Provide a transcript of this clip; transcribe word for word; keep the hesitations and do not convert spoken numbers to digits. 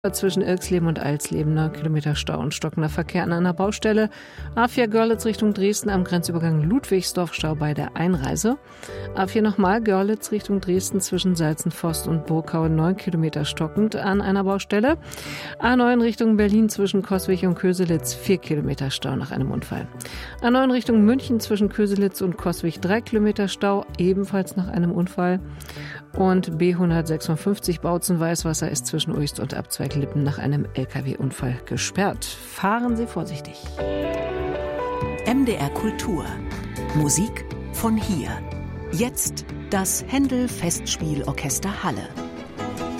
Zwischen Ilksleben und Alsleben, neun Kilometer Stau und stockender Verkehr an einer Baustelle. A vier Görlitz Richtung Dresden am Grenzübergang Ludwigsdorf, Stau bei der Einreise. A vier nochmal Görlitz Richtung Dresden zwischen Salzenforst und Burgau, neun Kilometer stockend an einer Baustelle. A neun Richtung Berlin zwischen Coswig und Köselitz, vier Kilometer Stau nach einem Unfall. A neun Richtung München zwischen Köselitz und Coswig, drei Kilometer Stau, ebenfalls nach einem Unfall. Und B hundertsechsundfünfzig Bautzen-Weißwasser ist zwischen Uist und Abzweiglippen nach einem L K W-Unfall gesperrt. Fahren Sie vorsichtig. M D R Kultur. Musik von hier. Jetzt das Händel Festspielorchester Halle.